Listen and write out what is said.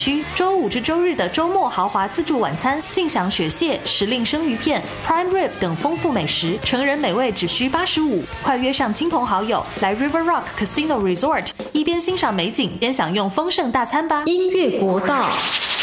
区周五至周日的周末豪华自助晚餐，尽享雪蟹、时令生鱼片、prime rib 等丰富美食，成人美味只需85。快约上亲朋好友来 River Rock Casino Resort， 一边欣赏美景，边享用丰盛大餐吧。 音乐国道。